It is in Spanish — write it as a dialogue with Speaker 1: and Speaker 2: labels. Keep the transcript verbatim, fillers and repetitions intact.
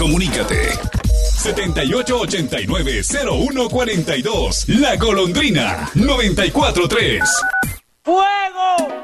Speaker 1: Comunícate. setenta y ocho ochenta y nueve cero uno cuarenta y dos. La Golondrina noventa y cuatro tres.
Speaker 2: ¡Fuego!